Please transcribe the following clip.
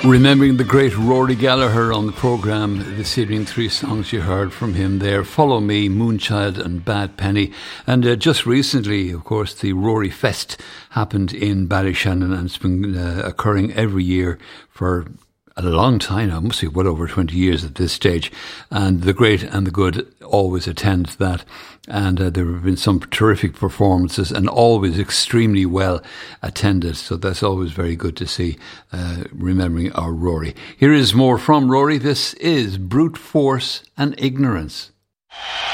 Remembering the great Rory Gallagher on the programme this evening, three songs you heard from him there: Follow Me, Moonchild and Bad Penny. And just recently, of course, the Rory Fest happened in Ballyshannon, and it's been occurring every year for a long time now. It must be well over 20 years at this stage, and the great and the good always attend that, and there have been some terrific performances and always extremely well attended, so that's always very good to see, remembering our Rory. Here is more from Rory. This is Brute Force and Ignorance.